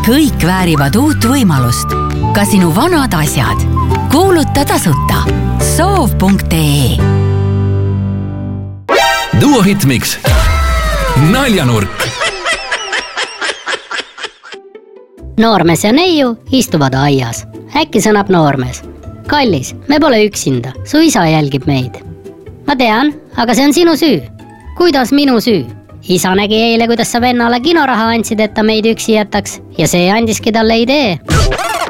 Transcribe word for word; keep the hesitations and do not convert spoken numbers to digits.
kõik väärivad uut võimalust. Ka sinu vanad asjad. Kuuluta tasuta. soov punkt ee Duo Hitmix. Naljanurk. Noormees ja neiu istuvad aias. Äkki sõnab noormees. Kallis, me pole üksinda. Su isa jälgib meid. Ma tean, aga see on sinu süü. Kuidas minu süü? Isa nägi eile, kuidas sa vennale kinoraha andsid, et ta meid üksi jätaks. Ja see andiski talle idee.